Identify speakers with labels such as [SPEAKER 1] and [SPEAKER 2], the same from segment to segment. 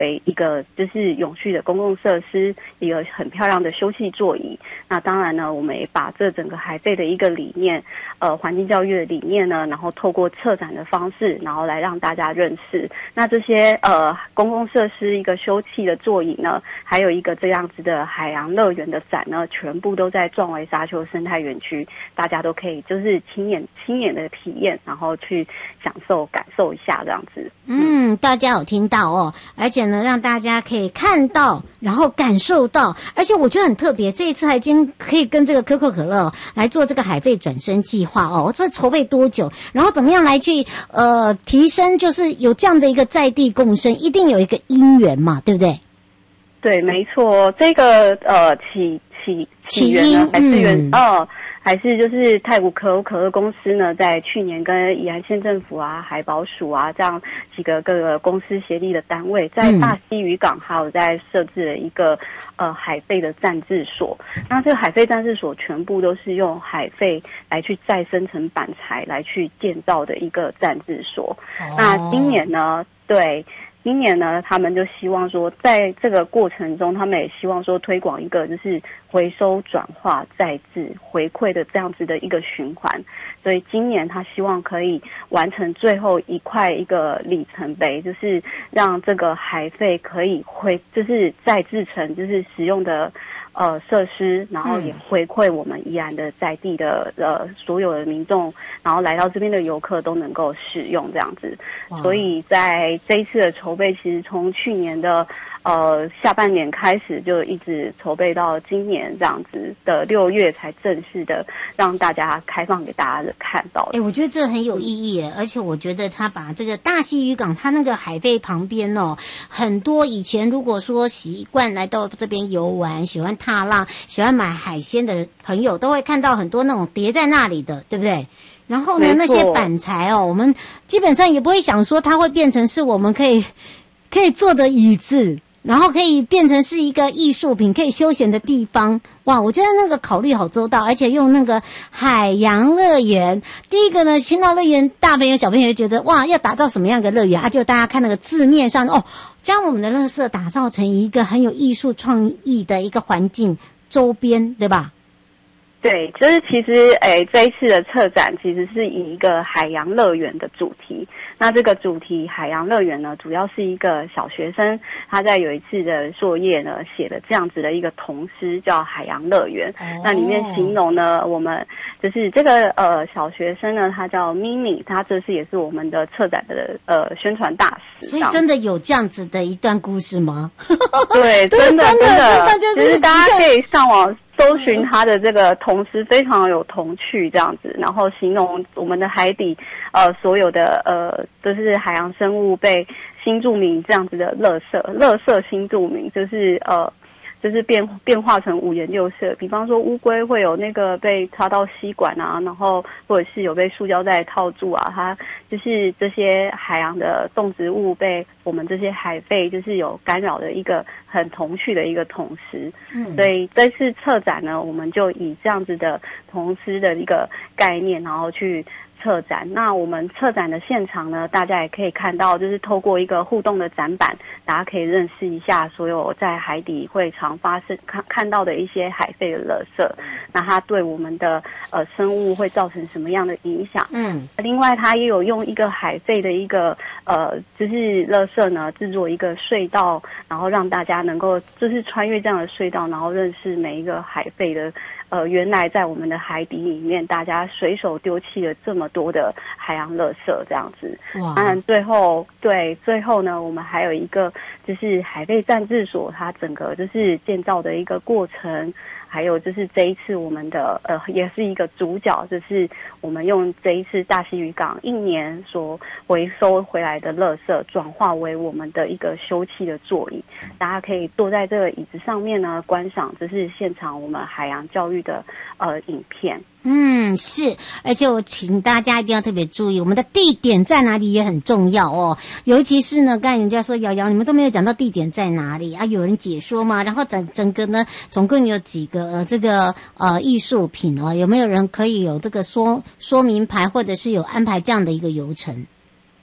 [SPEAKER 1] 为一个就是永续的公共设施，一个很漂亮的休憩座椅。那当然呢，我们也把这整个海废的一个理念，环境教育的理念呢，然后透过策展的方式，然后来让大家认识。那这些公共设施一个休憩的座椅呢，还有一个这样子的海洋乐园的展呢，全部都在壮围沙丘生态园区，大家都可以就是亲眼的体验，然后去感受一下这样子。
[SPEAKER 2] 大家有听到哦，而且呢，让大家可以看到，然后感受到，而且我觉得很特别，这一次还可以跟这个可口可乐来做这个海废转身计划哦，这筹备多久？然后怎么样来去提升，就是有这样的一个在地共生，一定有一个因缘嘛，对不对？
[SPEAKER 1] 对，没错，这个起源呢，还是就是太古可口可乐公司呢，在去年跟宜兰县政府啊、海保署啊这样几个各个公司协力的单位，在大溪渔港还有在设置了一个海废的暂置所。那这个海废暂置所全部都是用海废来去再生成板材来去建造的一个暂置所。那今年呢，他们就希望说，在这个过程中，他们也希望说推广一个就是回收、转化、再制、回馈的这样子的一个循环。所以今年他希望可以完成最后一个里程碑，就是让这个海废可以就是再制成就是使用的设施，然后也回馈我们宜兰的在地的所有的民众，然后来到这边的游客都能够使用这样子。所以在这一次的筹备，其实从去年的下半年开始，就一直筹备到今年这样子的6月才正式的让大家开放给大家看到。
[SPEAKER 2] 我觉得这很有意义耶，而且我觉得他把这个大溪渔港，他那个海废旁边哦，很多以前如果说习惯来到这边游玩、喜欢踏浪、喜欢买海鲜的朋友，都会看到很多那种叠在那里的，对不对？然后呢，那些板材哦，我们基本上也不会想说它会变成是我们可以坐的椅子，然后可以变成是一个艺术品，可以休闲的地方。哇，我觉得那个考虑好周到，而且用那个海洋乐园。第一个呢，青岛乐园大朋友小朋友觉得哇，要打造什么样的乐园啊？就大家看那个字面上哦，将我们的垃圾打造成一个很有艺术创意的一个环境周边，对吧？
[SPEAKER 1] 对，就是其实这一次的策展其实是以一个海洋乐园的主题。那这个主题海洋乐园呢，主要是一个小学生他在有一次的作业呢写了这样子的一个童诗，叫海洋乐园。那里面形容呢，我们就是这个小学生呢，他叫咪咪，他这次也是我们的策展的宣传大使。
[SPEAKER 2] 所以真的有这样子的一段故事吗？
[SPEAKER 1] 对，真的，就是大家可以上网搜寻他的这个童诗，非常有童趣这样子，然后形容我们的海底所有的就是海洋生物被新住民这样子的垃圾新住民，就是变化成五颜六色，比方说乌龟会有那个被插到吸管啊，然后或者是有被塑胶袋套住啊，它就是这些海洋的动植物被我们这些海废就是有干扰的一个很童趣的一个童诗。所以这次策展呢，我们就以这样子的童诗的一个概念，然后去策展。那我们策展的现场呢，大家也可以看到，就是透过一个互动的展板，大家可以认识一下所有在海底会常发生看到的一些海废的垃圾，那它对我们的生物会造成什么样的影响。另外它也有用一个海废的一个就是垃圾呢制作一个隧道，然后让大家能够就是穿越这样的隧道，然后认识每一个海废的原来在我们的海底里面，大家随手丢弃了这么多的海洋垃圾这样子。当然最后呢，我们还有一个就是海废暂置所，它整个就是建造的一个过程，还有就是这一次我们的也是一个主角，就是我们用这一次大溪渔港1年所回收回来的垃圾，转化为我们的一个休憩的座椅，大家可以坐在这个椅子上面呢，观赏这是现场我们海洋教育的影片。
[SPEAKER 2] 是，而且我请大家一定要特别注意，我们的地点在哪里也很重要哦。尤其是呢，刚才人家说瑶瑶你们都没有讲到地点在哪里啊？有人解说吗？然后整个呢，总共有几个这个艺术品哦？有没有人可以有这个说明牌，或者是有安排这样的一个流程？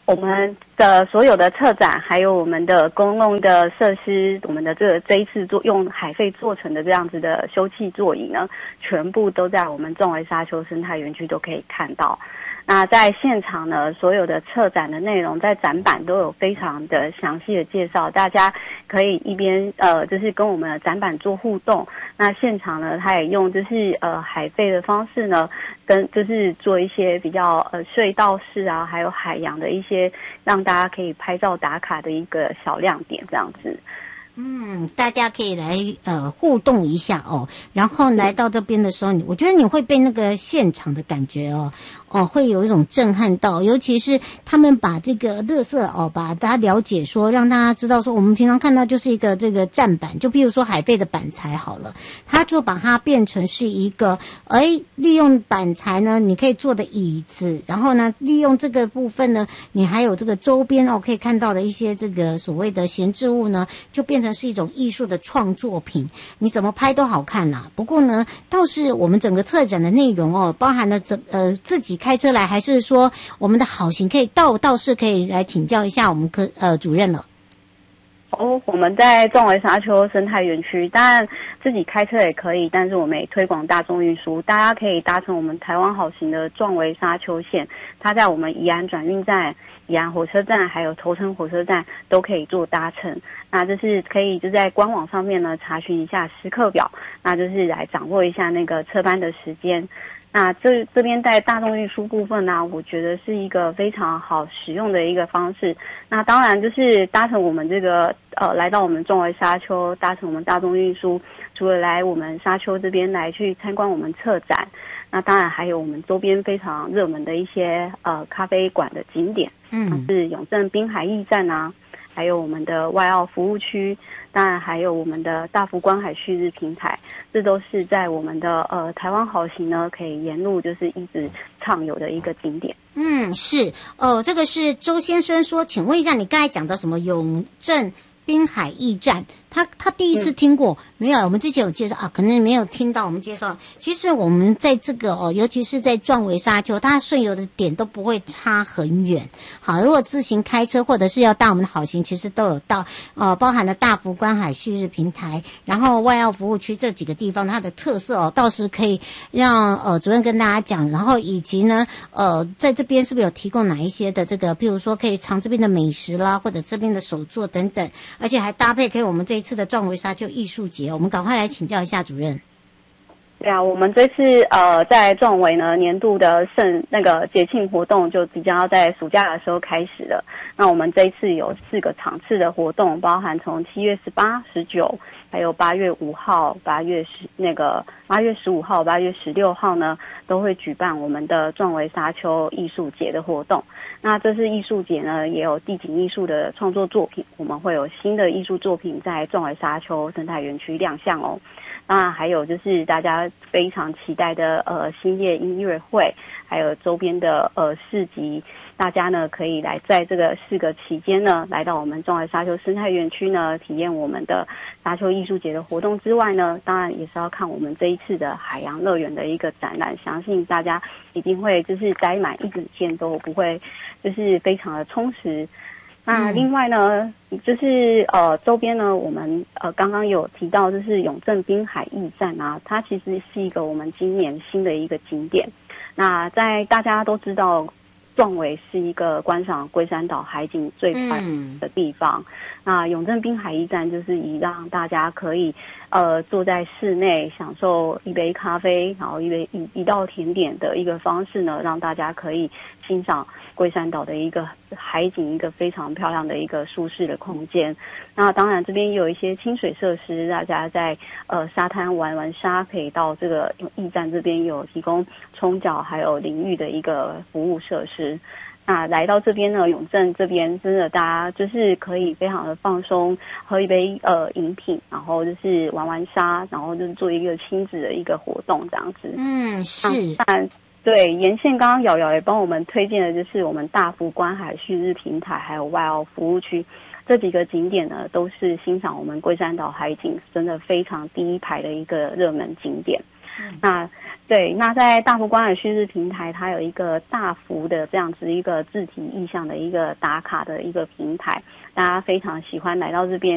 [SPEAKER 1] 我们的所有的策展，还有我们的公共的设施，我们的这一次用海废做成的这样子的休憩座椅呢，全部都在我们壮围沙丘生态园区都可以看到。那在现场呢，所有的策展的内容在展板都有非常的详细的介绍，大家可以一边就是跟我们的展板做互动。那现场呢，它也用就是海废的方式呢，跟就是做一些比较隧道式啊，还有海洋的一些让大家可以拍照打卡的一个小亮点这样子。
[SPEAKER 2] 大家可以来互动一下哦。然后来到这边的时候，我觉得你会被那个现场的感觉会有一种震撼到，尤其是他们把这个垃圾把大家了解说，让大家知道说，我们平常看到就是一个这个站板，就比如说海废的板材好了，他就把它变成是一个利用板材呢，你可以坐的椅子，然后呢，利用这个部分呢，你还有这个周边可以看到的一些这个所谓的闲置物呢，就变成是一种艺术的创作品，你怎么拍都好看啦。不过呢，倒是我们整个策展的内容包含了自己开车来，还是说我们的好行可以倒是可以来请教一下我们主任了。
[SPEAKER 1] 我们在壮围沙丘生态园区，当然自己开车也可以，但是我们也推广大众运输，大家可以搭乘我们台湾好行的壮围沙丘线，它在我们宜兰转运站、宜兰火车站还有头城火车站都可以做搭乘。那就是可以就在官网上面呢查询一下时刻表，那就是来掌握一下那个车班的时间。那这边在大众运输部分呢，我觉得是一个非常好使用的一个方式。那当然就是搭乘我们这个来到我们壮围沙丘，搭乘我们大众运输，除了来我们沙丘这边来去参观我们策展，那当然还有我们周边非常热门的一些咖啡馆的景点，是永正滨海驿站啊，还有我们的外澳服务区，当然还有我们的大福观海旭日平台，这都是在我们的台湾好行呢可以沿路就是一直畅游的一个景点。
[SPEAKER 2] 是这个是周先生说，请问一下，你刚才讲的什么永正滨海驿站，他第一次听过没有？我们之前有介绍可能没有听到我们介绍。其实我们在这个尤其是在壮围沙丘，它顺游的点都不会差很远。好，如果自行开车或者是要搭我们的好行，其实都有到包含了大福观海旭日平台，然后外澳服务区这几个地方，它的特色到时可以让主任跟大家讲。然后以及呢在这边是不是有提供哪一些的这个，譬如说可以尝这边的美食啦，或者这边的手作等等，而且还搭配可以我们这一次的壮围沙丘艺术节，我们赶快来请教一下主任。
[SPEAKER 1] 对啊，我们这次在壮围呢年度的那个节庆活动就即将要在暑假的时候开始了。那我们这一次有4个场次的活动，包含从7月18、19，还有8月5号、8月15号、8月16号呢，都会举办我们的壮围沙丘艺术节的活动。那这次艺术节呢，也有地景艺术的创作作品，我们会有新的艺术作品在壮围沙丘生态园区亮相哦。当然还有就是大家非常期待的新叶音乐会，还有周边的市集，大家呢可以来在这个4个期间呢，来到我们壮围沙丘生态园区呢，体验我们的沙丘艺术节的活动之外呢，当然也是要看我们这一次的海洋乐园的一个展览，相信大家一定会就是待满一整天都不会就是非常的充实。那另外呢，就是周边呢，我们刚刚有提到，就是永正滨海驿站啊，它其实是一个我们今年新的一个景点。那在大家都知道，壮围是一个观赏龟山岛海景最快的地方。那永正滨海驿站就是以让大家可以坐在室内享受一杯咖啡，然后一道甜点的一个方式呢，让大家可以欣赏龟山岛的一个海景，一个非常漂亮的一个舒适的空间。那当然这边有一些亲水设施，大家在沙滩玩沙，可以到这个驿站这边有提供冲脚还有淋浴的一个服务设施。那来到这边呢，永正这边真的大家就是可以非常的放松，喝一杯饮品，然后就是玩沙，然后就是做一个亲子的一个活动这样子。
[SPEAKER 2] 是。
[SPEAKER 1] 对，沿线刚刚瑶瑶也帮我们推荐的就是我们大福观海旭日平台还有外澳服务区这几个景点呢，都是欣赏我们龟山岛海景真的非常第一排的一个热门景点。 那在大福关尔旭日平台，它有一个大福的这样子一个字体意象的一个打卡的一个平台，大家非常喜欢来到这边